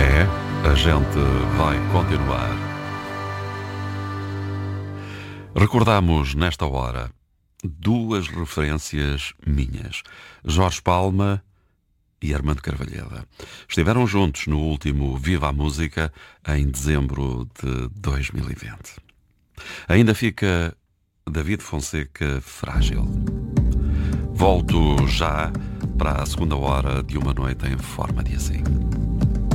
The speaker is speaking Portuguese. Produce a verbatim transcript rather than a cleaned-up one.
É, a gente vai continuar. Recordamos nesta hora duas referências minhas: Jorge Palma e Armando Carvalheda. Estiveram juntos no último Viva a Música em dezembro de dois mil e vinte. Ainda fica David Fonseca, Frágil. Volto já para a segunda hora de Uma Noite em Forma de Assim.